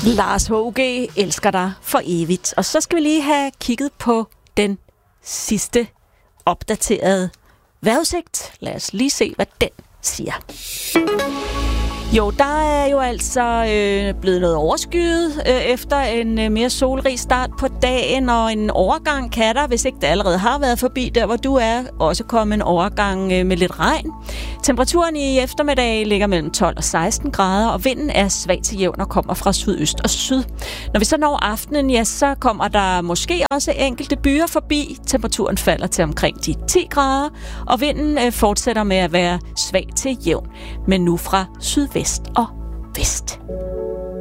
Lars H.G. elsker dig for evigt. Og så skal vi lige have kigget på den sidste opdaterede vejrudsigt. Lad os lige se, hvad den siger. Jo, der er jo altså blevet noget overskyet efter en mere solrig start på dagen, og en overgang kan der, hvis ikke det allerede har været forbi der, hvor du er, også komme en overgang med lidt regn. Temperaturen i eftermiddag ligger mellem 12 og 16 grader, og vinden er svag til jævn og kommer fra sydøst og syd. Når vi så når aftenen, ja, så kommer der måske også enkelte byer forbi. Temperaturen falder til omkring de 10 grader, og vinden fortsætter med at være svag til jævn, men nu fra sydvest og vest.